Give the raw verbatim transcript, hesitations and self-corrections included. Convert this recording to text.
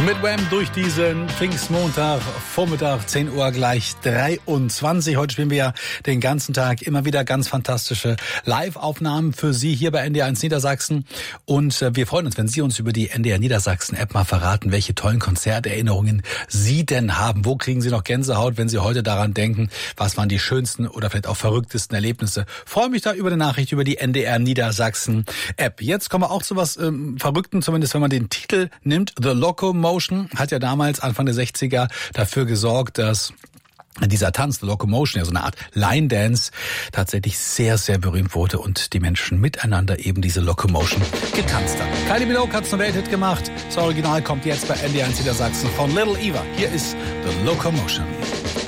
Mit Wham durch diesen Pfingstmontag, Vormittag, zehn Uhr gleich dreiundzwanzig. Heute spielen wir ja den ganzen Tag immer wieder ganz fantastische Live-Aufnahmen für Sie hier bei N D R eins Niedersachsen. Und wir freuen uns, wenn Sie uns über die N D R Niedersachsen-App mal verraten, welche tollen Konzerterinnerungen Sie denn haben. Wo kriegen Sie noch Gänsehaut, wenn Sie heute daran denken, was waren die schönsten oder vielleicht auch verrücktesten Erlebnisse? Freue mich da über eine Nachricht über die N D R Niedersachsen-App. Jetzt kommen wir auch zu was ähm, Verrückten, zumindest wenn man den Titel nimmt. The Locomotion hat ja damals Anfang der sechziger dafür gesorgt, dass dieser Tanz, The Locomotion, ja so eine Art Line Dance, tatsächlich sehr, sehr berühmt wurde und die Menschen miteinander eben diese Locomotion getanzt haben. Kylie Minogue hat's zum Welthit gemacht. Das Original kommt jetzt bei N D R eins Niedersachsen von Little Eva. Hier ist The Locomotion.